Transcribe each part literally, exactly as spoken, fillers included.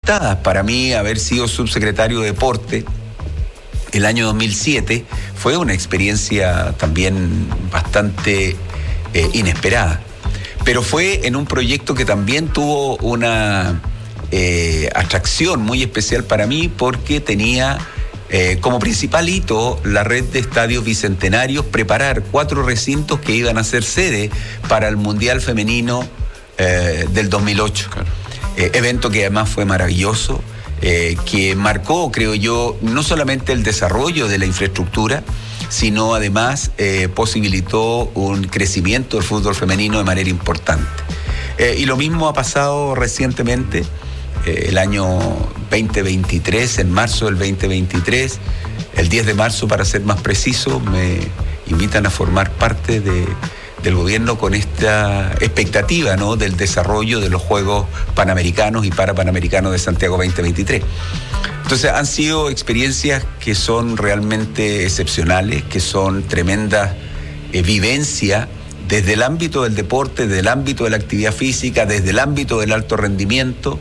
inusitadas. Para mí, haber sido subsecretario de Deporte el año dos mil siete fue una experiencia también bastante eh, inesperada. Pero fue en un proyecto que también tuvo una eh, atracción muy especial para mí, porque tenía eh, como principal hito la red de estadios bicentenarios, preparar cuatro recintos que iban a ser sede para el Mundial Femenino eh, del dos mil ocho. Claro. Eh, evento que además fue maravilloso, eh, que marcó, creo yo, no solamente el desarrollo de la infraestructura, sino además eh, posibilitó un crecimiento del fútbol femenino de manera importante. Eh, y lo mismo ha pasado recientemente, eh, el año veinte veintitrés, en marzo del veinte veintitrés, el diez de marzo para ser más preciso, me invitan a formar parte de, del gobierno con esta expectativa, ¿no?, del desarrollo de los Juegos Panamericanos y Parapanamericanos de Santiago veinte veintitrés. Entonces han sido experiencias que son realmente excepcionales, que son tremendas eh, vivencias desde el ámbito del deporte, desde el ámbito de la actividad física, desde el ámbito del alto rendimiento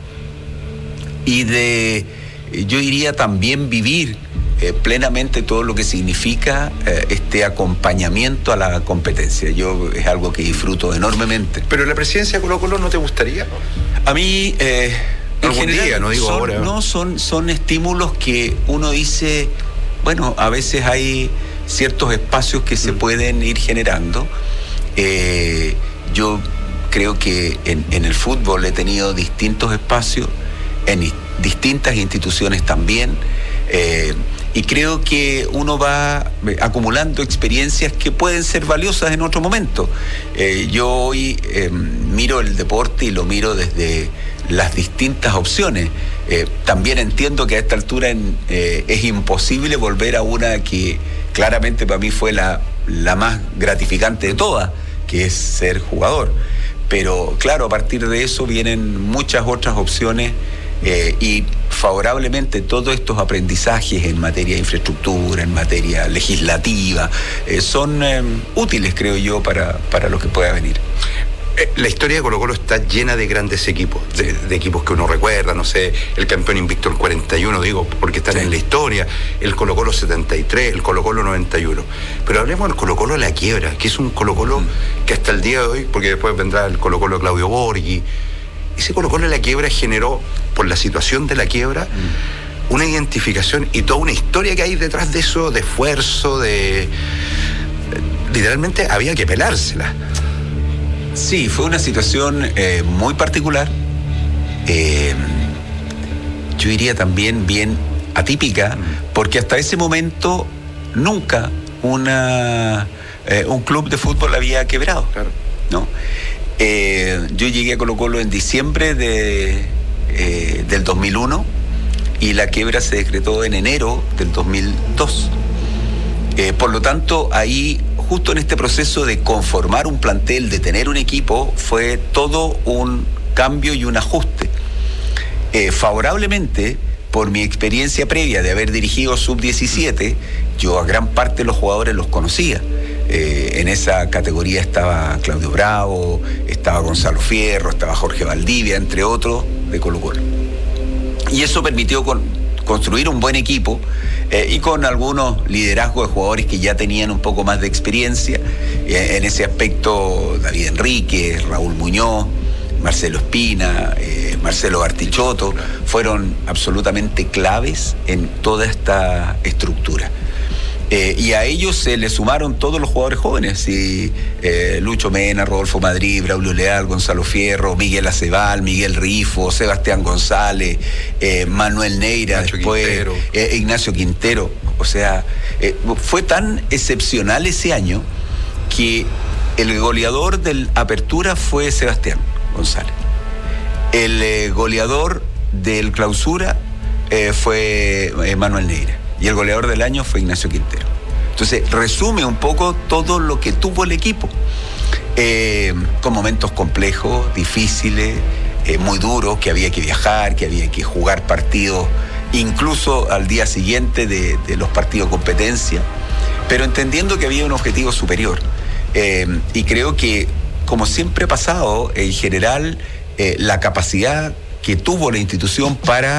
y de, yo diría, también vivir eh, plenamente todo lo que significa eh, este acompañamiento a la competencia. Yo es algo que disfruto enormemente. ¿Pero la presidencia de Colo-Colo no te gustaría? A mí... Eh, En general, día, no digo son, ahora. No, son, son estímulos que uno dice, bueno, a veces hay ciertos espacios que se pueden ir generando. Eh, yo creo que en, en el fútbol he tenido distintos espacios, en distintas instituciones también, eh, y creo que uno va acumulando experiencias que pueden ser valiosas en otro momento. Eh, yo hoy eh, miro el deporte y lo miro desde las distintas opciones. Eh, también entiendo que a esta altura en, eh, es imposible volver a una que claramente para mí fue la, la más gratificante de todas, que es ser jugador. Pero claro, a partir de eso vienen muchas otras opciones eh, y favorablemente todos estos aprendizajes en materia de infraestructura, en materia legislativa, eh, son eh, útiles, creo yo, para, para lo que pueda venir. La historia de Colo-Colo está llena de grandes equipos, de, de equipos que uno recuerda, no sé, el campeón invicto el cuarenta y uno, digo, porque están sí. en la historia, el Colo-Colo setenta y tres, el Colo-Colo noventa y uno. Pero hablemos del Colo-Colo La Quiebra, que es un Colo-Colo mm. que hasta el día de hoy, porque después vendrá el Colo-Colo de Claudio Borghi, ese Colo-Colo La Quiebra generó, por la situación de La Quiebra, mm. una identificación y toda una historia que hay detrás de eso, de esfuerzo, de... literalmente había que pelársela. Sí, fue una situación eh, muy particular, eh, yo diría también bien atípica, porque hasta ese momento nunca una, eh, un club de fútbol había quebrado, claro. ¿no? Eh, yo llegué a Colo-Colo en diciembre de, eh, del dos mil uno y la quiebra se decretó en enero del dos mil dos. Eh, por lo tanto, ahí... justo en este proceso de conformar un plantel, de tener un equipo, fue todo un cambio y un ajuste. Eh, favorablemente, por mi experiencia previa de haber dirigido sub diecisiete, yo a gran parte de los jugadores los conocía. Eh, en esa categoría estaba Claudio Bravo, estaba Gonzalo Fierro, estaba Jorge Valdivia, entre otros, de Colo-Colo. Y eso permitió con, construir un buen equipo, Eh, y con algunos liderazgos de jugadores que ya tenían un poco más de experiencia. Eh, en ese aspecto, David Enrique, Raúl Muñoz, Marcelo Espina, eh, Marcelo Bartichotto, fueron absolutamente claves en toda esta estructura. Eh, y a ellos se le sumaron todos los jugadores jóvenes, y, eh, Lucho Mena, Rodolfo Madrid, Braulio Leal, Gonzalo Fierro, Miguel Acebal, Miguel Rifo, Sebastián González, eh, Manuel Neira, Ignacio después Quintero. Eh, Ignacio Quintero. O sea, eh, fue tan excepcional ese año que el goleador del Apertura fue Sebastián González. El eh, goleador del Clausura eh, fue eh, Manuel Neira. Y el goleador del año fue Ignacio Quintero. Entonces, resume un poco todo lo que tuvo el equipo. Eh, con momentos complejos, difíciles, eh, muy duros, que había que viajar, que había que jugar partidos, incluso al día siguiente de, de los partidos de competencia, pero entendiendo que había un objetivo superior. Eh, y creo que, como siempre ha pasado, en general, eh, la capacidad que tuvo la institución para